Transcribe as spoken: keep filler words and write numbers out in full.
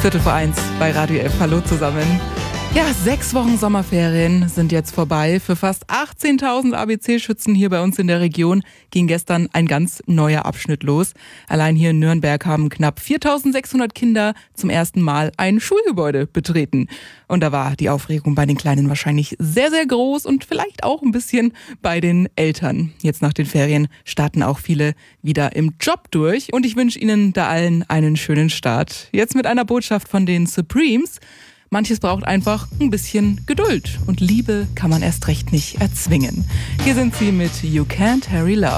Viertel vor eins bei Radio F. Hallo zusammen. Ja, sechs Wochen Sommerferien sind jetzt vorbei. Für fast achtzehntausend A B C-Schützen hier bei uns in der Region ging gestern ein ganz neuer Abschnitt los. Allein hier in Nürnberg haben knapp viertausendsechshundert Kinder zum ersten Mal ein Schulgebäude betreten. Und da war die Aufregung bei den Kleinen wahrscheinlich sehr, sehr groß und vielleicht auch ein bisschen bei den Eltern. Jetzt nach den Ferien starten auch viele wieder im Job durch. Und ich wünsche Ihnen da allen einen schönen Start. Jetzt mit einer Botschaft von den Supremes. Manches braucht einfach ein bisschen Geduld und Liebe kann man erst recht nicht erzwingen. Hier sind sie mit You Can't Hurry Love.